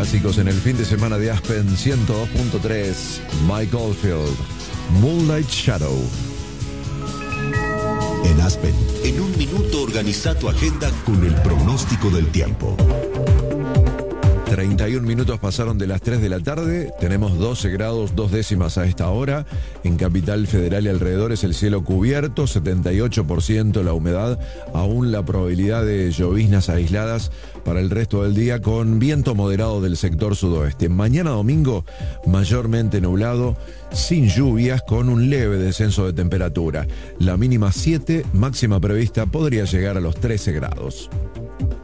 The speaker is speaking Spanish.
Clásicos en el fin de semana de Aspen 102.3. Mike Oldfield, Moonlight Shadow. En Aspen, en un minuto organiza tu agenda con el pronóstico del tiempo. 31 minutos pasaron de las 3 de la tarde, tenemos 12 grados 2 décimas a esta hora. En Capital Federal y alrededores el cielo cubierto, 78% la humedad, aún la probabilidad de lloviznas aisladas para el resto del día con viento moderado del sector sudoeste. Mañana domingo mayormente nublado, sin lluvias, con un leve descenso de temperatura. La mínima 7, máxima prevista podría llegar a los 13 grados.